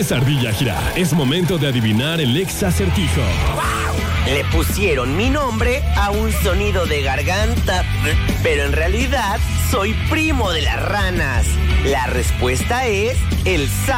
es Ardilla Girar. Es momento de adivinar el ex acertijo. Le pusieron mi nombre a un sonido de garganta, pero en realidad soy primo de las ranas. La respuesta es el